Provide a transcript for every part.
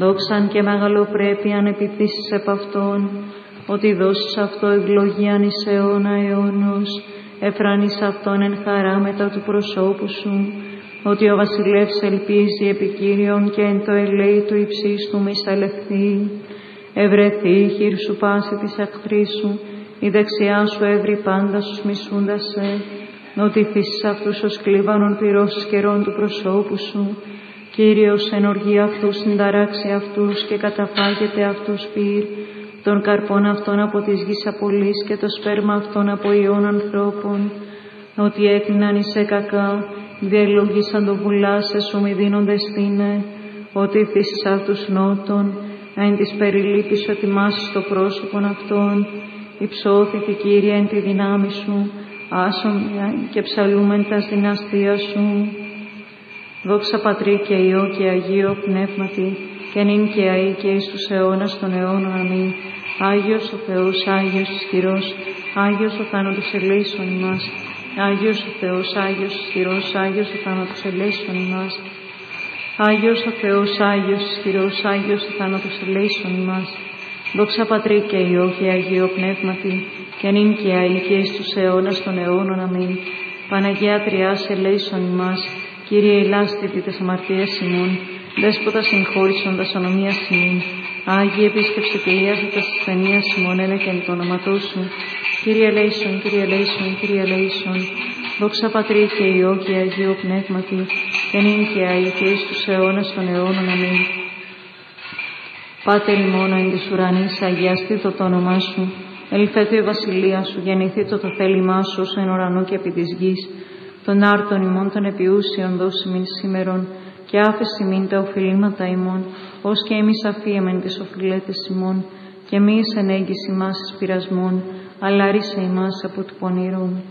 δόξαν και μεγαλοπρέπειαν επιθύσεις επ' αυτόν, ότι δώσεις αυτό ευλογίαν εις αιώνα αιώνος, εφράνεις αυτόν εν χαρά μετά του προσώπου σου, ότι ο βασιλεύς ελπίζει επί Κύριον και εν το ελέη του υψίστου μη σαλευθεί. Ευρεθεί η χείρ σου πάση της εχθρής σου, η δεξιά σου έβρι πάντα στους μισούντας σε, ότι θύσεις αυτούς ως κλίβανον πυρός καιρών του προσώπου σου. Κύριος εν οργή αυτούς συνταράξει αυτούς και καταφάγεται αυτούς πυρ, τον καρπόν αυτών από της γης απολύς και το σπέρμα αυτών από ιών ανθρώπων, ότι έκλειναν εις κακά, διελογήσαν το βουλάσε σου μη δίνονται στήνε, ότι θύσεις αυτούς νότων, εν της περιλήπης σου ετοιμάσεις το πρόσωπον αυτών, υψώθητη Κύριε εν τη δυνάμει σου, άσον και ψαλούμεν τας δυναστείας σου. Δόξα Πατρί και Υιό και Αγίο Πνεύματι, και νυν και αεί και εις τους αιώνας των αιώνων. Αμήν. Άγιος ο Θεός, Άγιος ισχυρός, Άγιος ο θάνατος ελέησον ημάς. Άγιος ο Θεός, Άγιος ισχυρός, Άγιος ο θάνατος ελέησον ημάς. Άγιος ο Θεός, Άγιος ισχυρός, Άγιος ο θάνατος ελέησον ημάς. Δόξα Πατρί και Υιό και Αγίο Πνεύματι, και νυν και αεί και εις τους αιώνας των αιώνων. Αμήν. Παναγία Τριάς ελέησον ημάς. Κύριε ηλάστητη τες αμαρτίες ημών, Δέσποτα συγχώρησον τας ονομίας ημών. Άγιε επίσκεψε και ίαζε τας ασθενείας ημών, έλεκεν το όνοματό σου. Κύριε ελέησον, Κύριε ελέησον, Κύριε ελέησον. Δόξα Πατρί και Υιό και Αγίο Πνεύματι, και νυν και αεί και εις τους αιώνας των αιώνων. Αμήν. Πάτερ ημών εν της ουρανής, αγιαστήτω το όνομά σου. Ελθέτω η βασιλεία σου, γεννηθήτω το θέλημά σου όσο εν ουρανό και επί της γης. Των άρτων ημών των επιούσιων δώσει μην σήμερον, και άφεση μην τα οφειλήματα ημών, ως και εμείς αφίεμεν τις οφειλέτες ημών, και μη εις ενέγγιση ημάς εις πειρασμών, αλλά ρίσε ημάς από του πονηρού.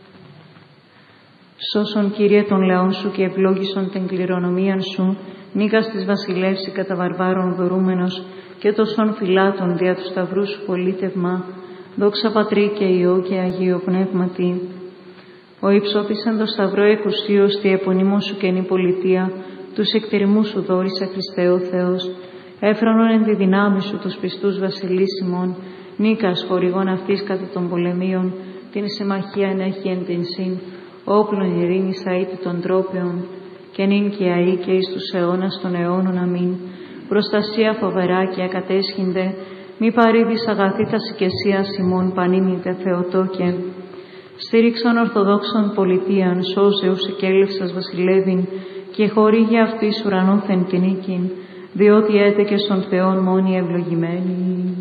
Σώσον Κύριε των λαών σου και ευλόγησον την κληρονομίαν σου, νίκας της βασιλεύση κατά βαρβάρων δωρούμενος, και τόσων φυλάτων δια του σταυρού σου πολίτευμα. Δόξα Πατρί και Υιό και Αγίο Πνεύματι. Ο υψώθησαν το σταυρό εκουσίως τη επωνύμων σου καινή πολιτεία, τους εκτιρμούς σου δόρισε Χριστέ ο Θεός. Έφρονον εν τη δυνάμει σου τους πιστούς βασιλίσιμων, νίκας χορηγών αυτής κατά των πολεμίων, την συμμαχία ενέχει εν την συν, όπλων ειρήνης αήτη των τρόπεων, και νυν και αεί και εις τους αιώνας των αιώνων. Αμήν. Προστασία φοβερά και ακατέσχυνται, μη παρήδεις αγαθή τα οικεσίας ημών πανήμητε Θεοτόκε. Στήριξαν Ορθοδόξων πολιτείαν, σώζεους εκέλευσας βασιλεύειν, και χορήγε αυτής ουρανόθεν την νίκην, διότι έτεκε στον Θεόν μόνοι ευλογημένη.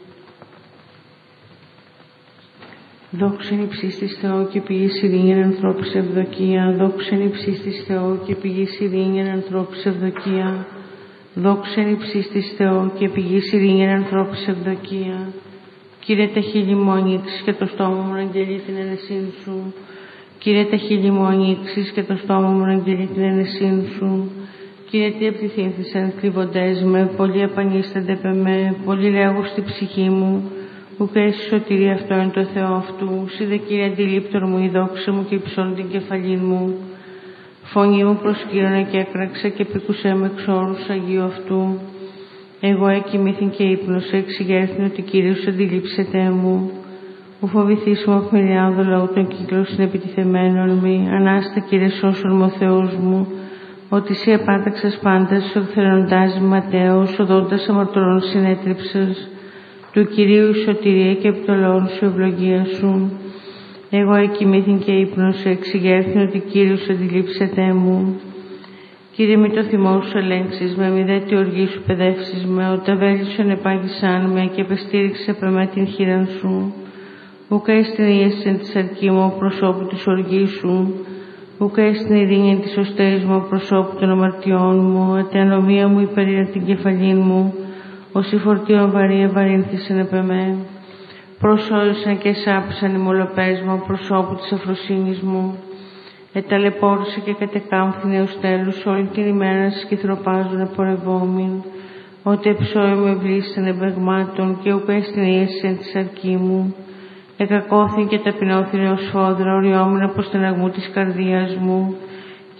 Δόξεν υψίστης Θεό και πηγής ειρήνην ανθρώπης ευδοκία. Δόξεν υψίστης Θεό και πηγής ειρήνην ανθρώπης ευδοκία. Δόξεν υψίστης Θεό και πηγής ειρήνην ανθρώπης ευδοκία. Κύριε τα χείλη μου ανοίξεις και το στόμα μου να αγγελεί την ενεσύν σου. Κύριε τα χείλη μου ανοίξεις και το στόμα μου να αγγελεί την ενεσύν σου. Κύριε τι επιτυχήθησαν κρυβοντές με, πολλοί επανίστανται πεμέ, πολλοί λέγουν στη ψυχή μου. Ουκ έσυ σωτηρία αυτό είναι το Θεό αυτού. Σίδε Κύριε αντιλήπτορ μου η δόξα μου και υψώνει την κεφαλή μου. Φωνή μου προσκύρωνα και έκραξε και πήκουσέ με εξ όρους Αγίου αυτού. Εγώ εκοιμήθην και ύπνωσε, εξηγέρθην ότι Κύριος αντιλήψετε μου. Ου φοβηθείς μου αχμηριάδο λαού των κύκλων συνεπιτιθεμένων μη. Ανάστα Κύριε σώσον μου ο Θεός μου. Ότι σε επάταξες πάντας, ο θελοντάς ματέος, οδόντας αμαρτωρών συνέτριψες. Του Κυρίου η σωτηρία και επί το λόγο σου ευλογία σου. Εγώ εκοιμήθην και ύπνωσε, εξηγέρθην ότι Κύριος αντιλήψετε μου. Κύριε, μη το θυμό σου ελέγξεις με, μη δε τη οργή σου παιδεύσεις με, ο ταβέλης σου ενεπάγησαν με και επεστήριξε με την χείρα σου. Ουκ εις την ίεση της αρκή μου προσώπου της οργής σου, ουκ εις την ειρήνη της οστέρης μου προσώπου των αμαρτιών μου, ατε ανομία μου υπερήρα την κεφαλήν μου, όσοι φορτίων βαρύ ευαρύνθησαν επ' εμέ. Προσώρισαν και σάπησαν οι μολοπές μου προσώπου της αφροσύνης μου. Εταλαιπώρησε και κατεκάμφθηνε ως τέλους όλη την ημέρα σκυθροπάζουν επορευόμην. Ότι εψόη μου ευλίσσαν εμπεγμάτων και ουκ στην ίεση της αρκή μου. Εκακώθην και ταπεινώθην ως φόδρα, οριόμουν από στεναγμού της καρδίας μου.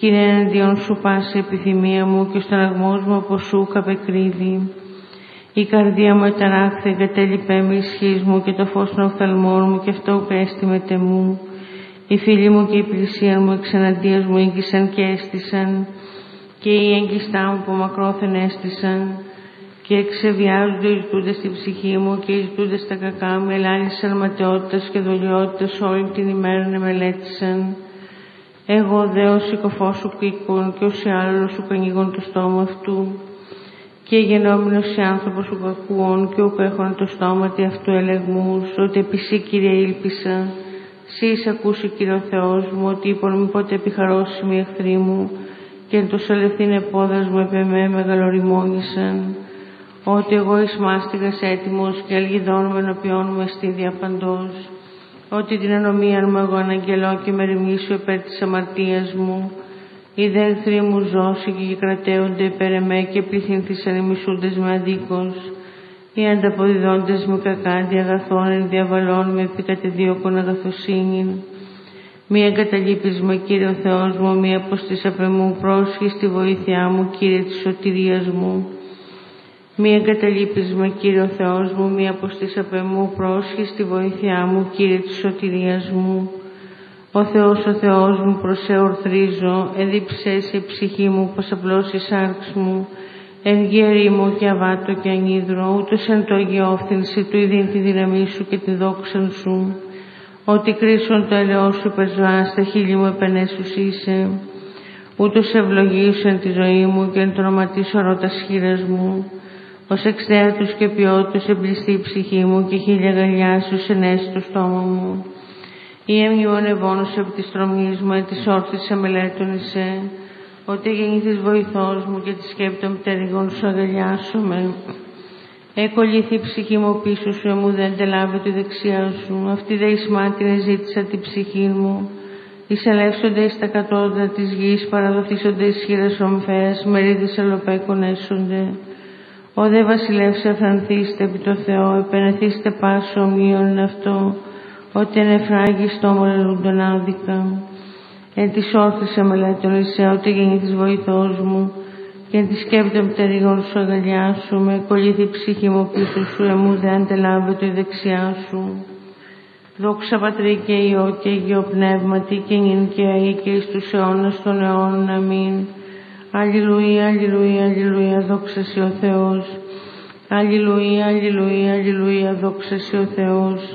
Κύριε, εναντίον σου πάση επιθυμία μου και στον αγμός μου από σου καπεκρύβει. Η καρδία μου εταράχθη, εγκατέλειπε με ισχύς μου και το φως των οφθαλμών μου και αυτό κρέστη με τεμού. Οι φίλοι μου και η πλησία μου εξεναντίας μου ήγγισαν και έστησαν και οι έγκιστά μου που μακρόθεν έστησαν και εξεβιάζονται οι ζητούντες στην ψυχή μου και οι ζητούντες στα κακά με ελάλησαν ματαιότητας και δολιότητας όλη την ημέρα να μελέτησαν. Εγώ δε ως οικοφός σου κοίκον και ως άλλος σου κανοίγον το στόμα αυτού και γενόμενος σε άνθρωπος σου κακούων και ουκ έχον το στόματι αυτού ελεγμούς, ότι επί σύ, Κύριε, ήλπισα. Σύ εις ακούσει, Κύριε ο Θεός μου, ότι είπον μη πότε επιχαρώσιμοι εχθροί μου και εν το σαλευθύν επόδας μου επ' εμέ μεγαλοριμόγησαν. Ότι εγώ εις μάστιγας έτοιμος και αλγιδών με ενωπιών μου εστίδια παντός. Ότι την ανομίαν μου εγώ αναγγελώ και με ρημνήσω υπέρ της αμαρτίας μου. Οι δε εχθροί μου ζώσει και κρατέονται υπέρ εμέ και πληθύνθησαν οι μισούντες με αδίκως. Οι ανταποδιδόντες μου κακάντι αγαθών εν διαβαλών με επικατεδίωκον αγαθοσύνην. Μη εγκαταλείπεις με, Κύριε ο Θεός μου, μη αποστείς απ' εμού, πρόσχη στη βοήθειά μου, Κύριε της σωτηρίας μου. Μη εγκαταλείπεις με, Κύριε ο Θεός μου, μη αποστείς απ' εμού, πρόσχη στη βοήθειά μου, Κύριε της σωτηρίας μου. Ο Θεός μου, προς σε ορθρίζω, εδίψε σε η ψυχή μου, πως απλώς η σάρξ μου, εν γέρη μου και αβάτω και ανίδρο, ούτως εν το αγιόφθηνση του ειδήν τη δύναμή σου και τη δόξαν σου. Ότι κρίσον το ελαιό σου πεζά, στα χείλη μου επενέσους είσαι. Ούτως ευλογήσου τη ζωή μου και εν το ονοματίσω ρωτάς χείρας μου. Ως εξαίρετος και ποιότητος εμπληστεί η ψυχή μου και χίλια γαλιά σου ενέσει το στόμα μου. Ή εμνημονευόνος επί της τρομής μου, εν της όρθης αμελέτων εισέ. Ότι γεννήθης βοηθός μου και τη σκέπη των πτερυγών σου αγαλιάσομαι. Εκολύθη η ψυχή μου πίσω σου, εμού δεν αντελάβει τη δεξιά σου. Αυτή δε εις μάτινε ζήτησα την ψυχή μου. Εισελεύσονται εις τα κατώτερα της γης, παραδοθήσονται εις χείρας ομφαίας, μερίδες αλλοπαίκων έσονται. Ο δε βασιλεύς αφρανθήστε επί το Θεό, επενεθήστε πάσο ομοίων αυτό, ότι εν εφράγει στόμα λελούντον άδικα. Εν της όρθης αμελέτων εισέ, ότι γεννήθης βοηθός μου, και εν τη σκέπη των πτερυγών σου αγαλιάσουμε, κολλήθη η ψυχή μου πίσω σου, εμού δε αντελάβεται η δεξιά σου. Δόξα Πατρί και Υιό και Αγίο Πνεύματι και νυν και αεί και εις τους αιώνας των αιώνων. Αμήν. Αλληλούια, αλληλούια, αλληλούια, δόξα σοι ο Θεός. Αλληλούια, αλληλούια, αλληλούια, δόξα σοι ο Θεός.